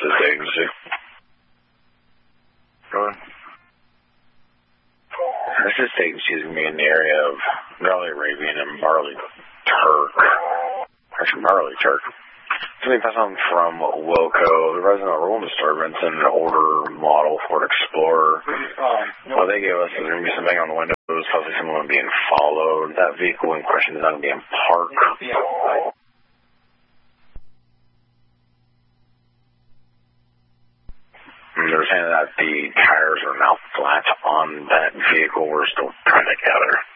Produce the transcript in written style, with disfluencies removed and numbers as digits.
assist agency. Go ahead. Assist agency is going to be in the area of Raleigh Arabian and Barley Turk. Actually, Barley Turk. Something pass on from Wilco, the resident roll disturbance and an order model Ford Explorer. What they gave us is going to be something on the windows, possibly someone being followed. That vehicle in question is not going to be in park. And they're saying that the tires are now flat on that vehicle. We're still trying to gather.